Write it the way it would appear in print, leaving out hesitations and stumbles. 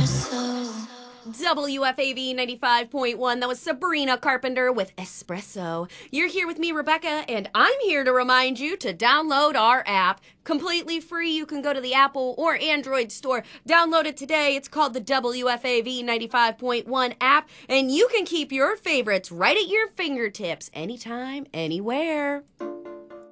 WFAV 95.1. That was Sabrina Carpenter with Espresso. You're here with me, Rebecca, and I'm here to remind you to download our app. Completely free. You can go to the Apple or Android store. Download it today. It's called the WFAV 95.1 app, and you can keep your favorites right at your fingertips anytime, anywhere.